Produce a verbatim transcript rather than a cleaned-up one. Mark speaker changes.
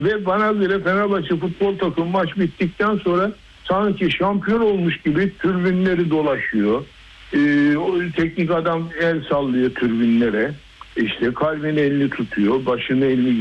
Speaker 1: Ve bana göre Fenerbahçe futbol takımı maç bittikten sonra sanki şampiyon olmuş gibi tribünleri dolaşıyor. Ee, o teknik adam el sallıyor tribünlere. İşte kalbini elini tutuyor, başını elini